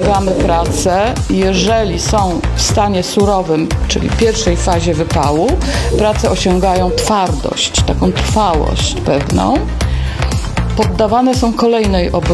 rozpoczynamy pracę, jeżeli są w stanie surowym, czyli pierwszej fazie wypału, prace osiągają twardość, taką trwałość pewną. Poddawane są kolejnej obróbce.